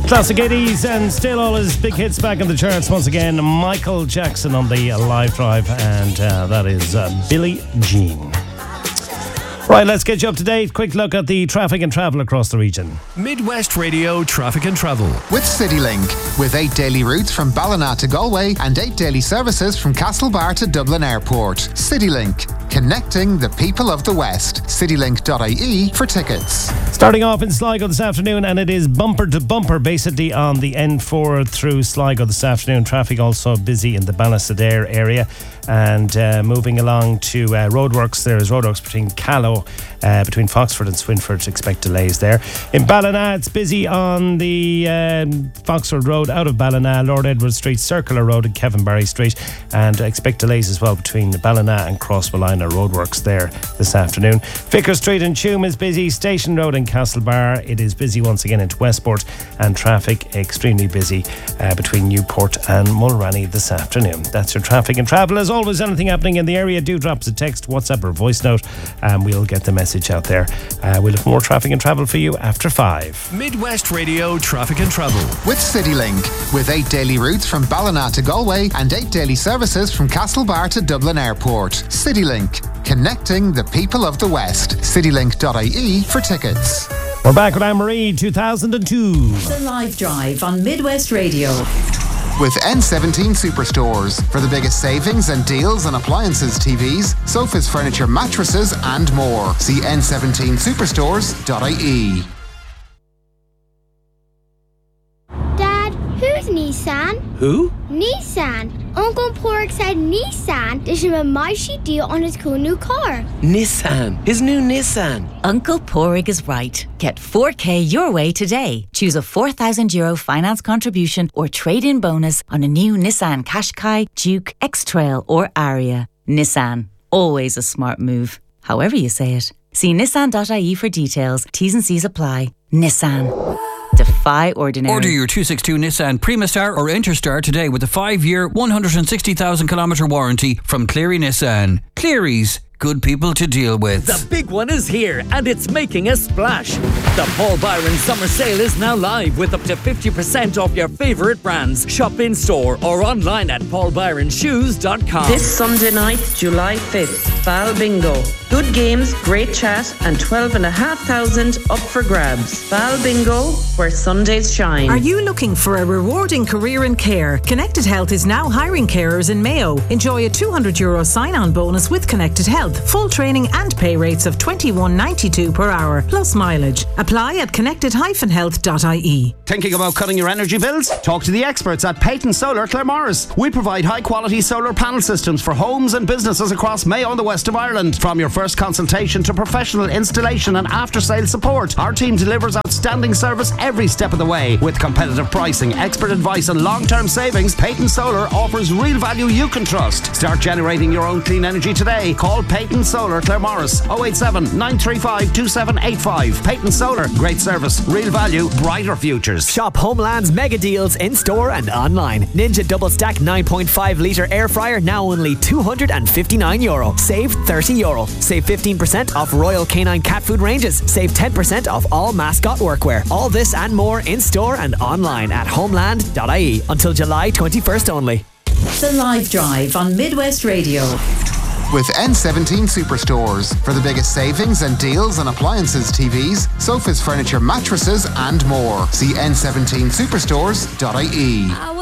Classic 80s and still all his big hits back in the charts once again. Michael Jackson on the live drive, and that is Billie Jean. Right, let's get you up to date. Quick look at the traffic and travel across the region. Midwest Radio Traffic and Travel. With CityLink. With 8 daily routes from Ballina to Galway and 8 daily services from Castlebar to Dublin Airport. CityLink. Connecting the people of the West. Citylink.ie for tickets. Starting off in Sligo this afternoon, and it is bumper to bumper basically on the N4 through Sligo this afternoon. Traffic also busy in the Ballinassadare area. And moving along to roadworks, there is roadworks between Callow, between Foxford and Swinford. Expect delays there. In Ballina, it's busy on the Foxford Road out of Ballina, Lord Edward Street, Circular Road and Kevin Barry Street. And expect delays as well between Ballina and Crossmolina roadworks there this afternoon. Vicar Street in Tuam is busy. Station Road in Castlebar, it is busy once again into Westport, and traffic extremely busy between Newport and Mulranny this afternoon. That's your traffic and travel. As always, anything happening in the area, do drop us a text, WhatsApp or voice note, and we'll get the message out there. We'll have more traffic and travel for you after 5. Midwest Radio Traffic and Travel. With CityLink. With 8 daily routes from Ballina to Galway and 8 daily services from Castlebar to Dublin Airport. CityLink. Connecting the people of the West. Citylink.ie for tickets. We're back with Anne-Marie, 2002. The live drive on Midwest Radio. With N17 Superstores. For the biggest savings and deals on appliances, TVs, sofas, furniture, mattresses and more. See n17superstores.ie. Dad, who's Nissan? Who? Nissan. Uncle Pork said Nissan is a mighty deal on his cool new car. Nissan. His new Nissan. Uncle Porig is right. Get 4K your way today. Choose a €4,000 finance contribution or trade-in bonus on a new Nissan Qashqai, Duke, X-Trail or Aria. Nissan. Always a smart move. However you say it. See nissan.ie for details. T's and C's apply. Nissan. Defy ordinary. Order your 262 Nissan Primastar or Interstar today with a 5-year, 160,000 kilometre warranty from Cleary Nissan. Cleary's, good people to deal with. The big one is here and it's making a splash. The Paul Byron Summer Sale is now live with up to 50% off your favourite brands. Shop in store or online at paulbyronshoes.com. This Sunday night, July 5th, Val Bingo. Good games, great chat and 12,500 up for grabs. Val Bingo, where Sundays shine. Are you looking for a rewarding career in care? Connected Health is now hiring carers in Mayo. Enjoy a €200 sign-on bonus with Connected Health. Full training and pay rates of $21.92 per hour, plus mileage. Apply at connected-health.ie. Thinking about cutting your energy bills? Talk to the experts at Peyton Solar Claremorris. We provide high-quality solar panel systems for homes and businesses across Mayo and the west of Ireland. From your first consultation to professional installation and after-sales support, our team delivers outstanding service every step of the way. With competitive pricing, expert advice and long-term savings, Peyton Solar offers real value you can trust. Start generating your own clean energy today. Call Peyton Solar Claremorris 087 935 2785. Peyton Solar, great service, real value, brighter futures. Shop Homeland's mega deals in store and online. Ninja Double Stack 9.5 litre air fryer now only €259. Save €30. Save 15% off Royal Canine cat food ranges. Save 10% off all mascot workwear. All this and more in store and online at homeland.ie until July 21st only. The live drive on Midwest Radio. With N17 Superstores. For the biggest savings and deals on appliances, TVs, sofas, furniture, mattresses and more. See n17superstores.ie.